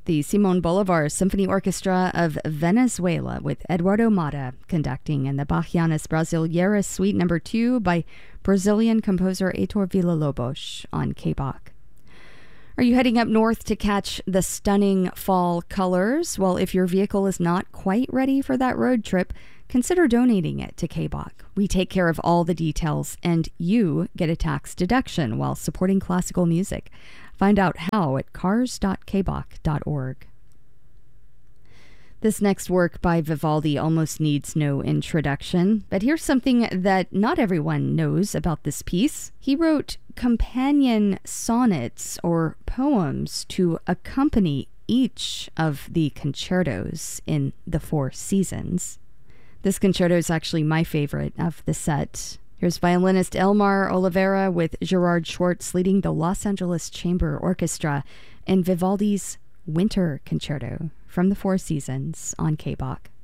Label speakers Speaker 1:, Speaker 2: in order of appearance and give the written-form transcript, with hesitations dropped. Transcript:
Speaker 1: the Simon Bolivar Symphony Orchestra of Venezuela with Eduardo Mata conducting, and the Bachianas Brasileiras Suite No. 2 by Brazilian composer Heitor Villa-Lobos on KBOC. Are you heading up north to catch the stunning fall colors? Well, if your vehicle is not quite ready for that road trip, consider donating it to KBOC. We take care of all the details, and you get a tax deduction while supporting classical music. Find out how at cars.kbok.org. This next work by Vivaldi almost needs no introduction, but here's something that not everyone knows about this piece. He wrote companion sonnets or poems to accompany each of the concertos in the Four Seasons. This concerto is actually my favorite of the set. Here's violinist Elmar Oliveira with Gerard Schwartz leading the Los Angeles Chamber Orchestra in Vivaldi's Winter Concerto from the Four Seasons on KBOC.